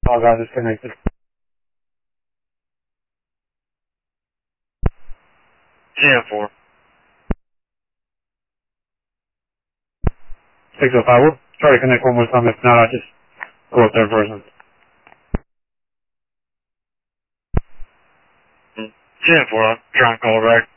All got disconnected. 10-4. 605. We'll try to connect one more time. If not, I'll just go up there first. 10-4. I'll try and call back.